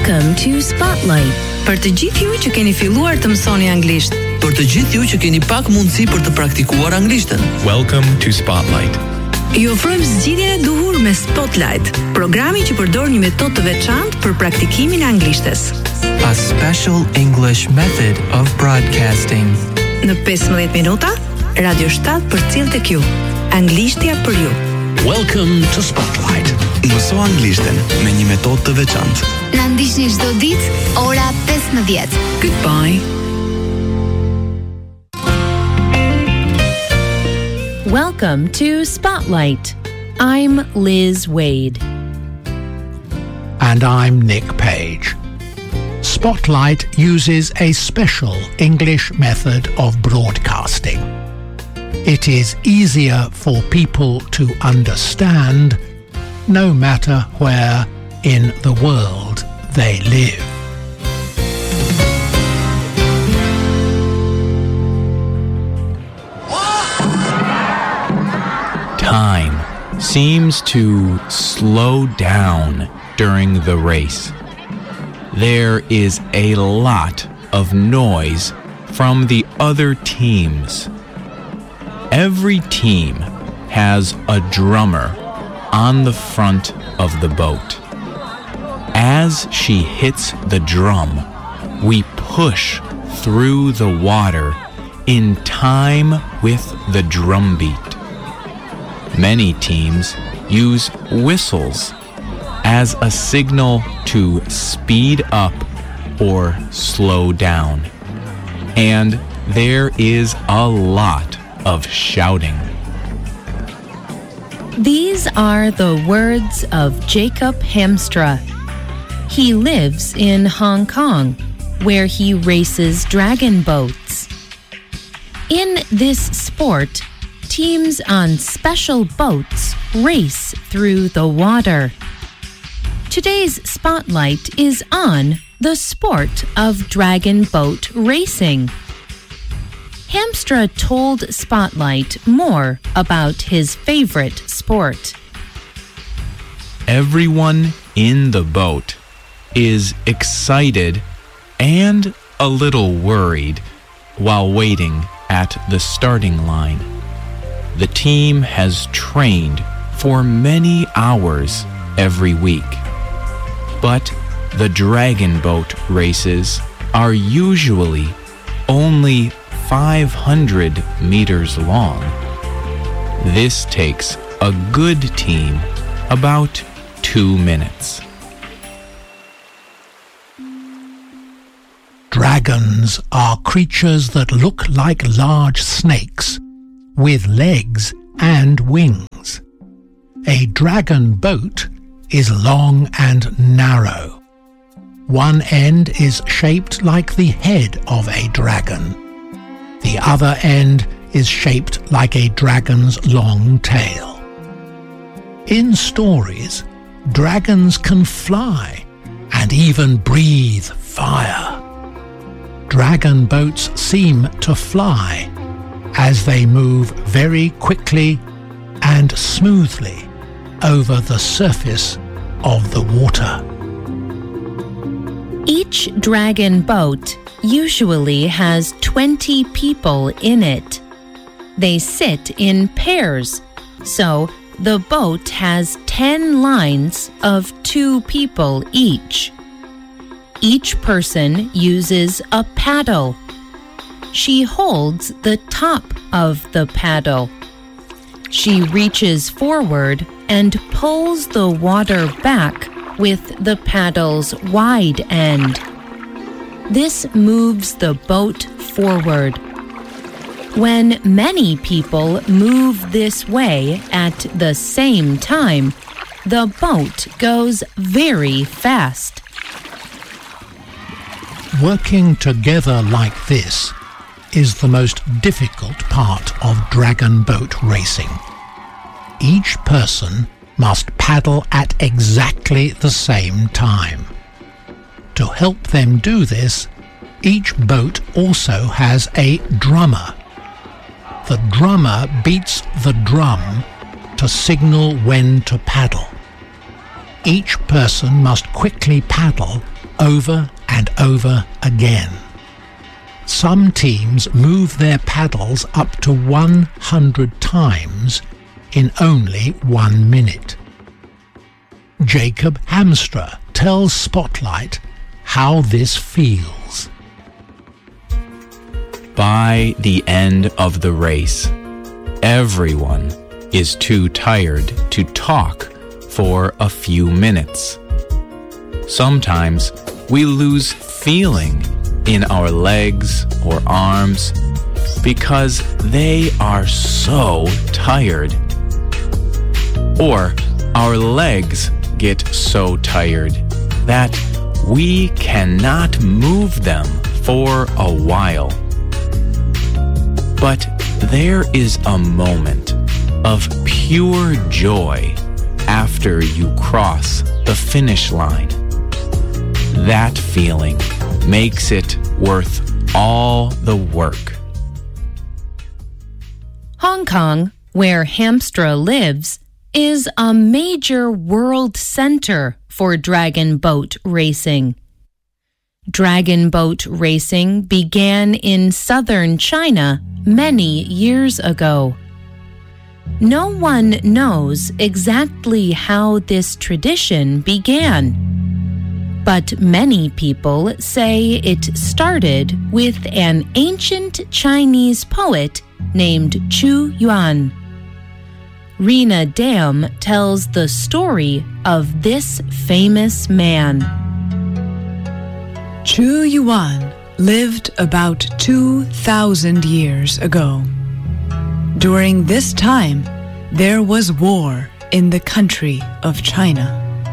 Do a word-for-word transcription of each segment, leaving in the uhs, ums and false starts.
Welcome to Spotlight. Për të gjithë ju që keni filluar të mësoni anglisht. Për të gjithë ju që keni pak mundësi për të praktikuar anglishtën. Welcome to Spotlight. Ju ofrojmë zgjidhjen e duhur me Spotlight, programi që përdor një metodë të veçantë për praktikimin e anglishtes. A special English method of broadcasting. Në pesëmbëdhjetë minuta, Radio shtat përcjell tek ju. Anglishtja për ju. Welcome to Spotlight. Mëso anglishten me një metodë të veçantë. Na ndiqni çdo ditë ora pesëmbëdhjetë. Goodbye. Welcome to Spotlight. I'm Liz Wade. And I'm Nick Page. Spotlight uses a special English method of broadcasting. It is easier for people to understand no matter where in the world they live. Time seems to slow down during the race. There is a lot of noise from the other teams. Every team has a drummer on the front of the boat. As she hits the drum, we push through the water in time with the drum beat. Many teams use whistles as a signal to speed up or slow down. And there is a lot of shouting. These are the words of Jacob Hamstra. He lives in Hong Kong, where he races dragon boats. In this sport, teams on special boats race through the water. Today's spotlight is on the sport of dragon boat racing. Hamstra told Spotlight more about his favorite sport. Everyone in the boat is excited and a little worried while waiting at the starting line. The team has trained for many hours every week. But the dragon boat races are usually only five hundred meters long. This takes a good team about two minutes. Dragons are creatures that look like large snakes with legs and wings. A dragon boat is long and narrow. One end is shaped like the head of a dragon. The other end is shaped like a dragon's long tail. In stories, dragons can fly and even breathe fire. Dragon boats seem to fly as they move very quickly and smoothly over the surface of the water. Each dragon boat usually has twenty people in it. They sit in pairs, so the boat has ten lines of two people each. Each person uses a paddle. She holds the top of the paddle. She reaches forward and pulls the water back with the paddle's wide end. This moves the boat forward. When many people move this way at the same time, the boat goes very fast. Working together like this is the most difficult part of dragon boat racing. Each person must paddle at exactly the same time. To help them do this, each boat also has a drummer. The drummer beats the drum to signal when to paddle. Each person must quickly paddle over and over again. Some teams move their paddles up to one hundred times in only one minute. Jacob Hamstra tells Spotlight how this feels. By the end of the race, everyone is too tired to talk for a few minutes. Sometimes we lose feeling in our legs or arms because they are so tired. Or our legs get so tired that we cannot move them for a while. But there is a moment of pure joy after you cross the finish line. That feeling makes it worth all the work. Hong Kong, where Hamstra lives, is a major world center for dragon boat racing. Dragon boat racing began in southern China many years ago. No one knows exactly how this tradition began, but many people say it started with an ancient Chinese poet named Chu Yuan. Rena Dam tells the story of this famous man. Chu Yuan lived about two thousand years ago. During this time, there was war in the country of China.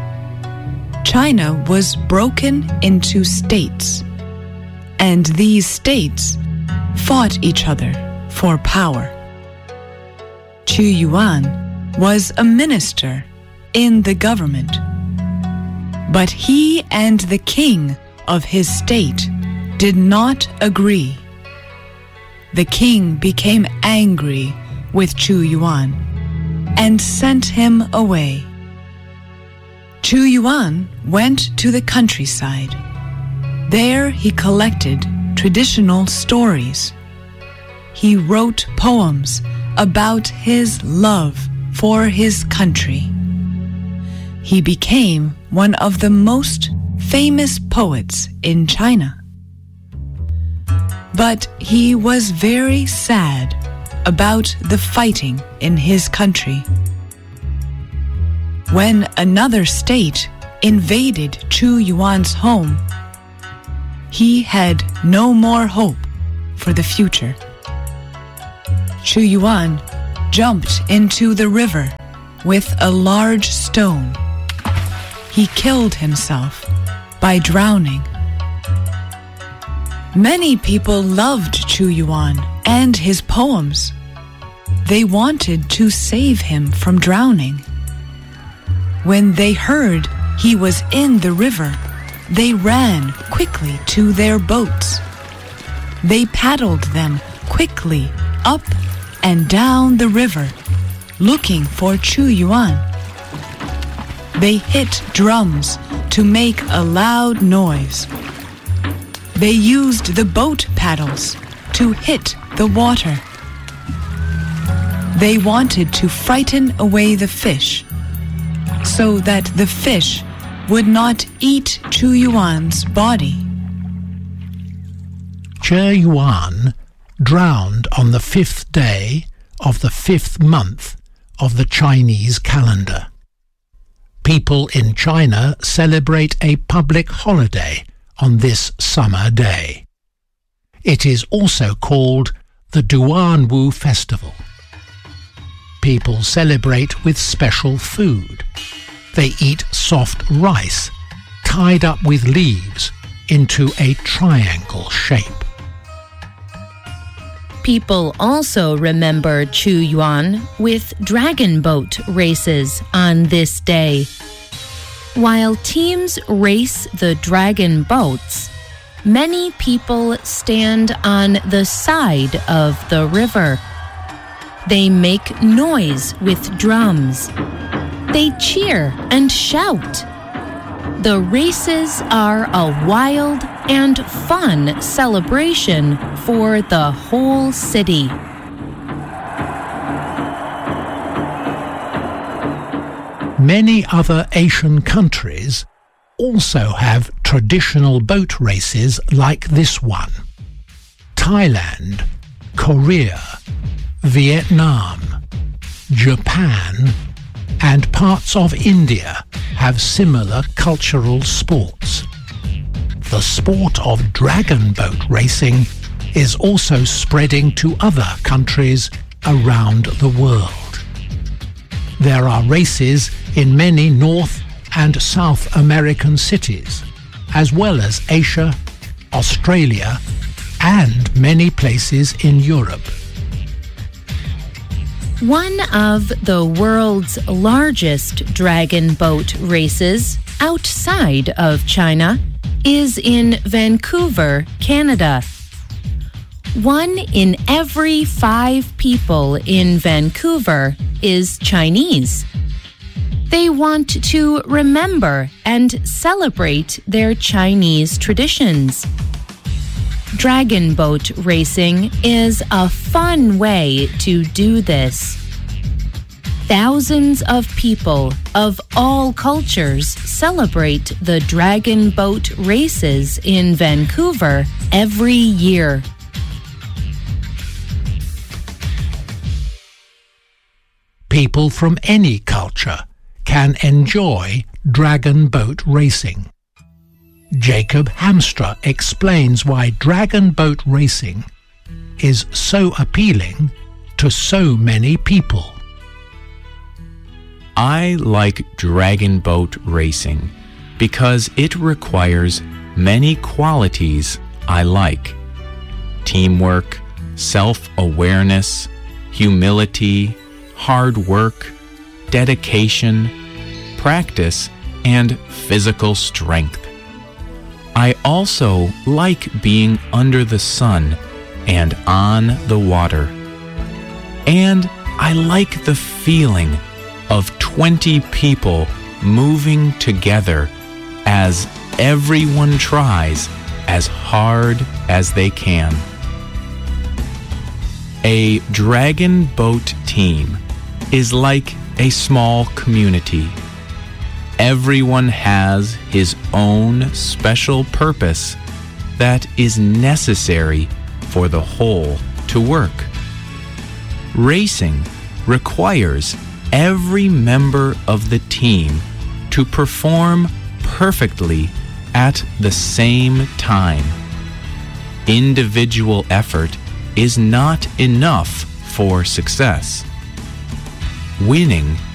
China was broken into states, and these states fought each other for power. Chu Yuan was a minister in the government, but he and the king of his state did not agree. The king became angry with Chu Yuan and sent him away. Chu Yuan went to the countryside. There he collected traditional stories. He wrote poems about his love for his country. He became one of the most famous poets in China. But he was very sad about the fighting in his country. When another state invaded Chu Yuan's home, he had no more hope for the future. Chu Yuan jumped into the river with a large stone. He killed himself by drowning. Many people loved Chu Yuan and his poems. They wanted to save him from drowning. When they heard he was in the river, they ran quickly to their boats. They paddled them quickly up and down the river, looking for Chu Yuan. They hit drums to make a loud noise. They used the boat paddles to hit the water. They wanted to frighten away the fish so that the fish would not eat Chu Yuan's body. Chu Yuan drowned on the fifth day of the fifth month of the Chinese calendar. People in China celebrate a public holiday on this summer day. It is also called the Duanwu Festival. People celebrate with special food. They eat soft rice, tied up with leaves into a triangle shape. People also remember Chu Yuan with dragon boat races on this day. While teams race the dragon boats, many people stand on the side of the river. They make noise with drums. They cheer and shout. The races are a wild and fun celebration for the whole city. Many other Asian countries also have traditional boat races like this one. Thailand, Korea, Vietnam, Japan, and parts of India have similar cultural sports. The sport of dragon boat racing is also spreading to other countries around the world. There are races in many North and South American cities, as well as Asia, Australia, and many places in Europe. One of the world's largest dragon boat races outside of China is in Vancouver, Canada. One in every five people in Vancouver is Chinese. They want to remember and celebrate their Chinese traditions. Dragon boat racing is a fun way to do this. Thousands of people of all cultures celebrate the dragon boat races in Vancouver every year. People from any culture can enjoy dragon boat racing. Jacob Hamstra explains why dragon boat racing is so appealing to so many people. I like dragon boat racing because it requires many qualities I like: teamwork, self-awareness, humility, hard work, dedication, practice, and physical strength. I also like being under the sun and on the water. And I like the feeling of twenty people moving together as everyone tries as hard as they can. A dragon boat team is like a small community. Everyone has his own special purpose that is necessary for the whole to work. Racing requires every member of the team to perform perfectly at the same time. Individual effort is not enough for success. Winning